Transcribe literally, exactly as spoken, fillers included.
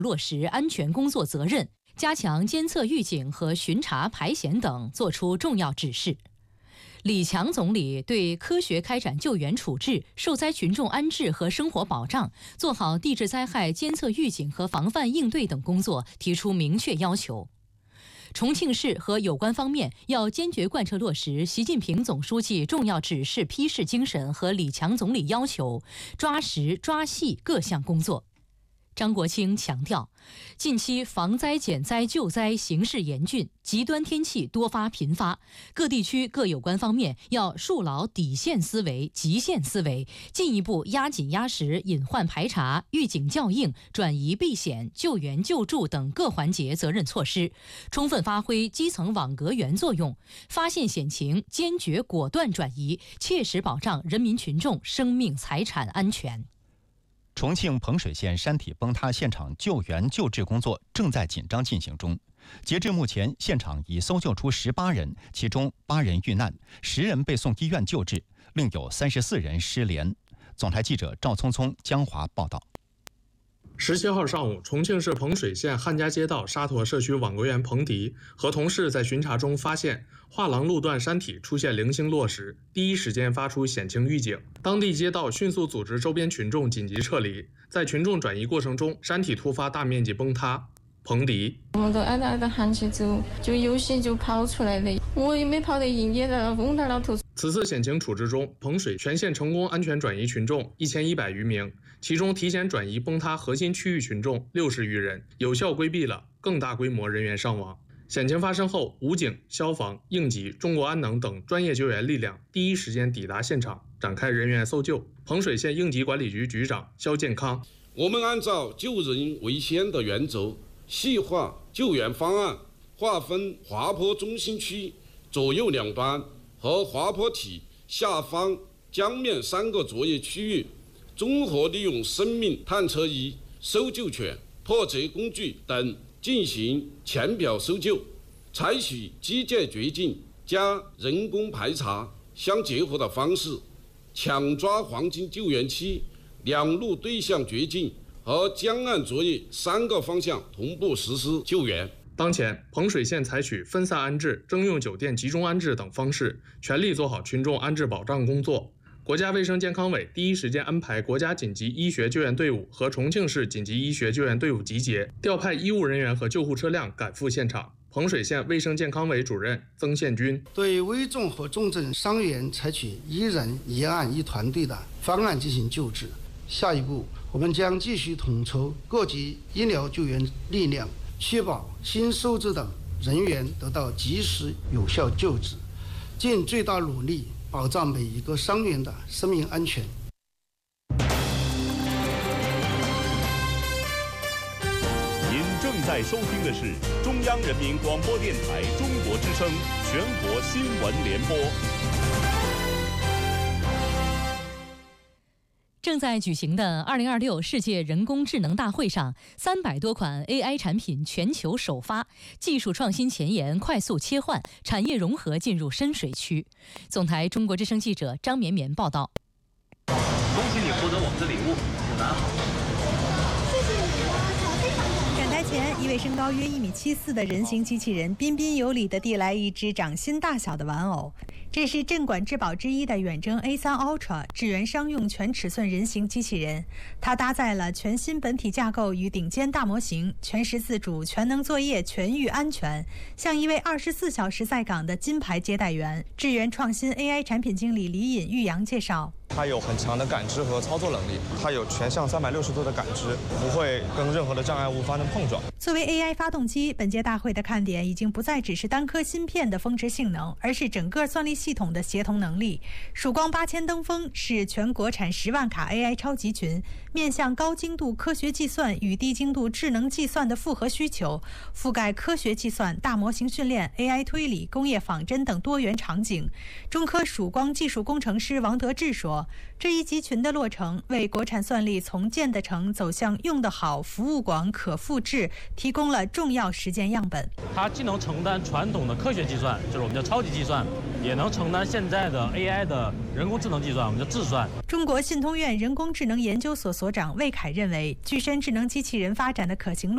落实安全工作责任，加强监测预警和巡查排险等作出重要指示。李强总理对科学开展救援处置、受灾群众安置和生活保障，做好地质灾害监测预警和防范应对等工作提出明确要求。重庆市和有关方面要坚决贯彻落实习近平总书记重要指示批示精神和李强总理要求，抓实抓细各项工作。张国清强调，近期防灾减灾救灾形势严峻，极端天气多发频发，各地区各有关方面要树牢底线思维、极限思维，进一步压紧压实隐患排查、预警校应、转移避险、救援救助等各环节责任措施，充分发挥基层网格员作用，发现险情坚决果断转移，切实保障人民群众生命财产安全。 重庆彭水县山体崩塌现场救援救治工作正在紧张进行中。截至目前，现场已搜救出十八人，其中八人遇难，十人被送医院救治，另有三十四人失联。总台记者赵聪聪江华报道。 十七号上午，重庆市彭水县汉家街道沙坨社区网格员彭迪和同事在巡查中发现画廊路段山体出现零星落石，第一时间发出险情预警。当地街道迅速组织周边群众紧急撤离，在群众转移过程中，山体突发大面积崩塌。彭迪， 我们都挨着挨着喊起走，就有些就跑出来了，我也没跑得赢，也在那风台那头。 此次险情处置中，彭水全县成功安全转移群众一千一百余名，其中提前转移崩塌核心区域群众六十余人，有效规避了更大规模人员伤亡。险情发生后，武警、消防、应急、中国安能等专业救援力量第一时间抵达现场，展开人员搜救。彭水县应急管理局局长肖建康， 我们按照救人为先的原则，细化救援方案，划分滑坡中心区左右两端和滑坡体下方江面三个作业区域，综合利用生命探测仪、搜救犬、破折工具等进行浅表搜救，采取机械掘进加人工排查相结合的方式，抢抓黄金救援期，两路对向掘进和江岸作业三个方向同步实施救援。 当前，彭水县采取分散安置、征用酒店集中安置等方式，全力做好群众安置保障工作。国家卫生健康委第一时间安排国家紧急医学救援队伍和重庆市紧急医学救援队伍集结，调派医务人员和救护车辆赶赴现场。彭水县卫生健康委主任曾宪军对危重和重症伤员采取一人一案一团队的方案进行救治。下一步，我们将继续统筹各级医疗救援力量，确保新收治的人员得到及时有效救治，尽最大努力保障每一个伤员的生命安全。 您正在收听的是中央人民广播电台中国之声全国新闻联播。 正在举行的二零二六世界人工智能大会上，三百多款 A I 产品全球首发，技术创新前沿快速切换，产业融合进入深水区。总台中国之声记者张绵绵报道。 恭喜你获得我们的礼物，牡丹好。 展台前，一位身高约一米七四的人形机器人彬彬有礼地递来一只掌心大小的玩偶。这是镇馆之宝之一的远征 A 三 Ultra 智源商用全尺寸人形机器人，它搭载了全新本体架构与顶尖大模型，全时自主、全能作业、全域安全，像一位二十四小时在岗的金牌接待员。智源创新 A I 产品经理李尹玉阳介绍。 它有很强的感知和操作能力，它有全向三百六十度的感知，不会跟任何的障碍物发生碰撞。 作为 A I 发动机，本届大会的看点已经不再只是单颗芯片的峰值性能，而是整个算力系统的协同能力。曙光八千登峰是全国产十万卡 A I 超级群，面向高精度科学计算与低精度智能计算的复合需求，覆盖科学计算、大模型训练、A I 推理、工业仿真等多元场景。中科曙光技术工程师王德志说，这一集群的落成，为国产算力从建得成走向用得好、服务广、可复制提供了重要实践样本。 它既能承担传统的科学计算，就是我们叫超级计算，也能承担现在的 A I 的人工智能计算，我们叫智算。 中国信通院人工智能研究所所长魏凯认为，具身智能机器人发展的可行路